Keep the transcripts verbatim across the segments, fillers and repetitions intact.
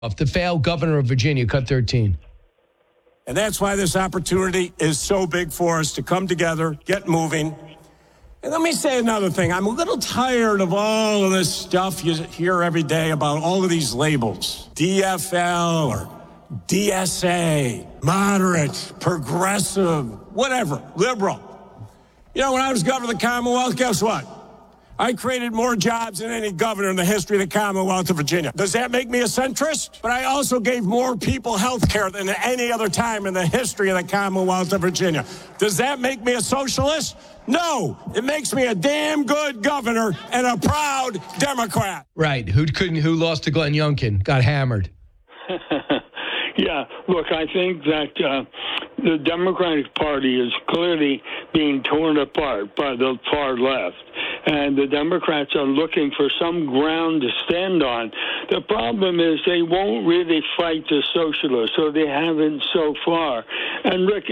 the failed governor of Virginia, cut thirteen. And that's why this opportunity is so big for us to come together, get moving. And let me say another thing. I'm a little tired of all of this stuff you hear every day about all of these labels. D F L or D S A, moderate, progressive, whatever, liberal. You know, when I was governor of the Commonwealth, guess what? I created more jobs than any governor in the history of the Commonwealth of Virginia. Does that make me a centrist? But I also gave more people health care than any other time in the history of the Commonwealth of Virginia. Does that make me a socialist? No. It makes me a damn good governor and a proud Democrat. Right. Who couldn't? Who lost to Glenn Youngkin? Got hammered. Yeah. Look, I think that uh, the Democratic Party is clearly being torn apart by the far left. And the Democrats are looking for some ground to stand on. The problem is they won't really fight the socialists, or they haven't so far. And Rick,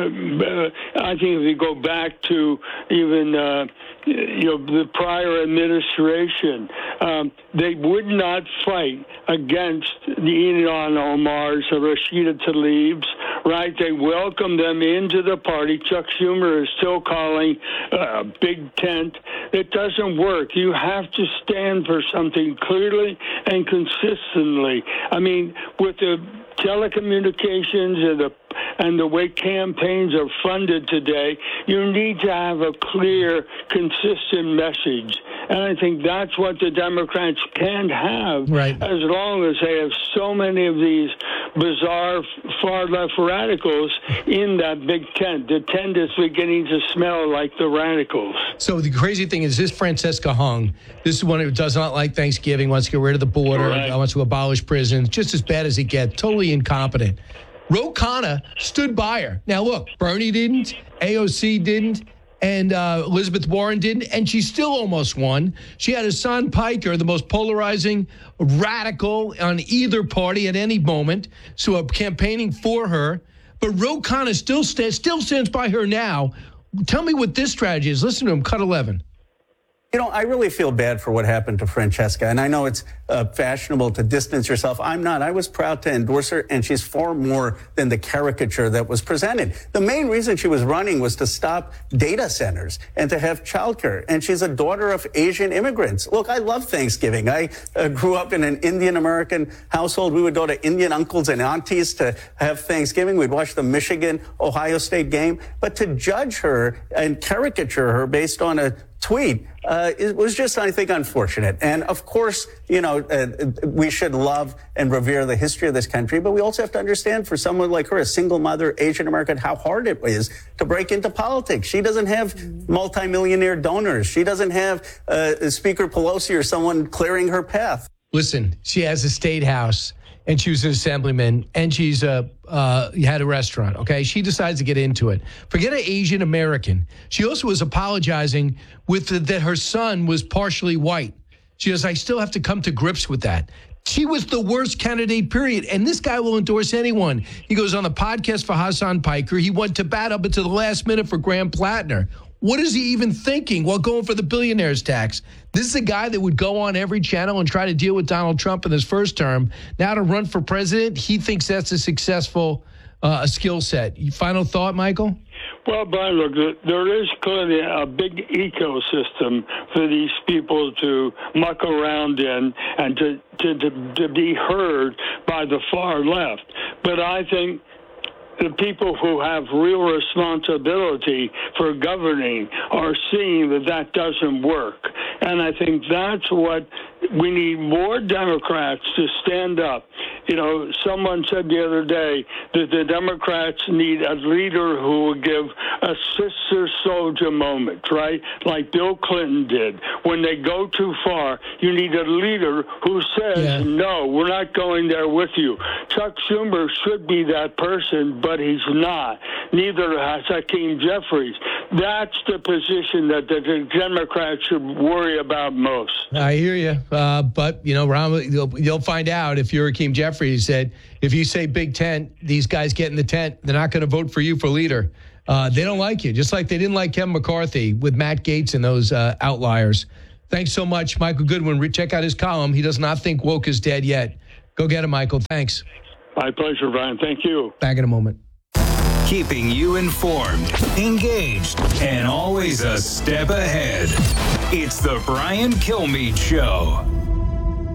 uh, I think if you go back to even uh, you know the prior administration, um, they would not fight against the Ilhan Omars or Rashida Tlaibs, right? They welcomed them into the party. Chuck Schumer is still calling a uh, big tent. It doesn't work. You have to stand for something clearly and consistently. I mean, with the telecommunications and the and the way campaigns are funded today, you need to have a clear, consistent message. And I think that's what the Democrats can have, right, as long as they have so many of these bizarre far-left radicals in that big tent. The tent is beginning to smell like the radicals. So the crazy thing is this Francesca Hung, this is one who does not like Thanksgiving, wants to get rid of the border, right, wants to abolish prisons, just as bad as it gets, totally incompetent. Ro Khanna stood by her. Now, look, Bernie didn't, A O C didn't, and uh, Elizabeth Warren didn't, and she still almost won. She had Hassan Piker, the most polarizing radical on either party at any moment, so uh, campaigning for her. But Ro Khanna still, st- still stands by her now. Tell me what this strategy is. Listen to him, cut eleven. You know, I really feel bad for what happened to Francesca, and I know it's uh, fashionable to distance yourself. I'm not. I was proud to endorse her, and she's far more than the caricature that was presented. The main reason she was running was to stop data centers and to have childcare, and she's a daughter of Asian immigrants. Look, I love Thanksgiving. I uh, grew up in an Indian-American household. We would go to Indian uncles and aunties to have Thanksgiving. We'd watch the Michigan-Ohio State game. But to judge her and caricature her based on a tweet, uh, it was just, I think, unfortunate. And of course, you know, uh, we should love and revere the history of this country, but we also have to understand for someone like her, a single mother, Asian American, how hard it is to break into politics. She doesn't have multimillionaire donors. She doesn't have uh, Speaker Pelosi or someone clearing her path. Listen, she has a state house, and she was an assemblyman, and she's a uh, had a restaurant, okay? She decides to get into it. Forget an Asian American. She also was apologizing with the, that her son was partially white. She goes, I still have to come to grips with that. She was the worst candidate, period. And this guy will endorse anyone. He goes on the podcast for Hassan Piker. He went to bat up until the last minute for Graham Plattner. What is he even thinking while going for the billionaire's tax? This is a guy that would go on every channel and try to deal with Donald Trump in his first term. Now to run for president, he thinks that's a successful uh, skill set. Final thought, Michael? Well, Brian, look, there is clearly a big ecosystem for these people to muck around in and to, to, to, to be heard by the far left. But I think the people who have real responsibility for governing are seeing that that doesn't work. And I think that's what we need, more Democrats to stand up. You know, someone said the other day that the Democrats need a leader who will give a sister soldier moment, right? Like Bill Clinton did. When they go too far, you need a leader who says, yeah. no, we're not going there with you. Chuck Schumer should be that person, but he's not. Neither has Hakeem Jeffries. That's the position that the Democrats should worry about most. I hear you. Uh, but, you know, Ron, you'll, you'll find out if you're Hakeem Jeffries said, if you say big tent, these guys get in the tent, they're not going to vote for you for leader. Uh, they don't like you, just like they didn't like Kevin McCarthy with Matt Gaetz and those uh, outliers. Thanks so much, Michael Goodwin. Check out his column. He does not think woke is dead yet. Go get him, Michael. Thanks. My pleasure, Brian. Thank you. Back in a moment. Keeping you informed, engaged, and always a step ahead. It's the Brian Kilmeade Show.